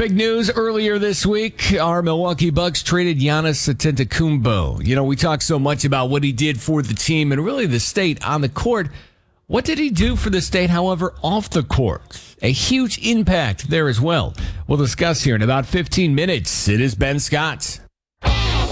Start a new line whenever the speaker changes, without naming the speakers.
Big news earlier this week. Our Milwaukee Bucks traded Giannis Antetokounmpo. You know, we talk so much about what he did for the team and really the state on the court. What did he do for the state, however, off the court? A huge impact there as well. We'll discuss here in about 15 minutes. It is Ben Scott.